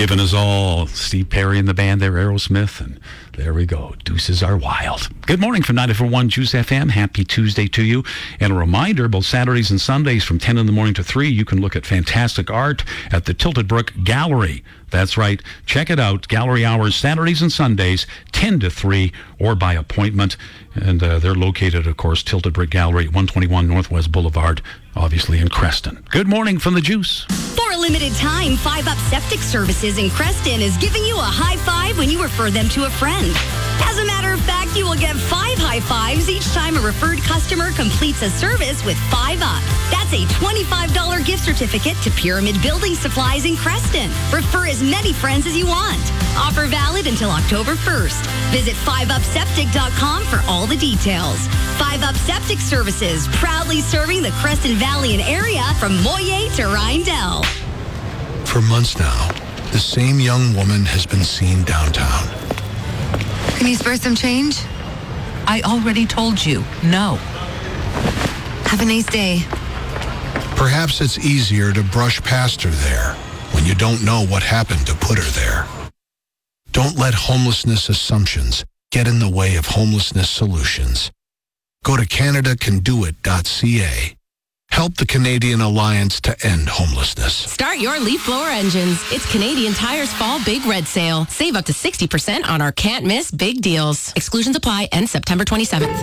giving us all Steve Perry and the band there, Aerosmith, and there we go. Deuces Are Wild. Good morning from 94.1 Juice FM. Happy Tuesday to you. And a reminder, both Saturdays and Sundays from 10 in the morning to 3, you can look at fantastic art at the Tilted Brook Gallery. That's right. Check it out. Gallery hours Saturdays and Sundays, 10 to 3, or by appointment. And they're located, of course, Tilted Brick Gallery, 121 Northwest Boulevard, obviously in Creston. Good morning from the Juice. For a limited time, 5UP Septic Services in Creston is giving you a high five when you refer them to a friend. As a matter of fact, you will get 5 high fives each time a referred customer completes a service with 5UP. That's a $25 gift certificate to Pyramid Building Supplies in Creston. Refer as many friends as you want. Offer valid until October 1st. Visit 5upseptic.com for all the details. 5UP Septic Services, proudly serving the Creston Valley and area from Moyer to Rindell. For months now, the same young woman has been seen downtown. Can you spare some change? I already told you, no. Have a nice day. Perhaps it's easier to brush past her there when you don't know what happened to put her there. Don't let homelessness assumptions get in the way of homelessness solutions. Go to CanadaCanDoIt.ca. Help the Canadian Alliance to end homelessness. Start your Leaf Blower engines. It's Canadian Tire's Fall Big Red Sale. Save up to 60% on our can't-miss big deals. Exclusions apply. End September 27th.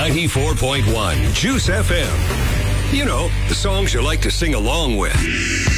94.1 Juice FM. You know, the songs you like to sing along with.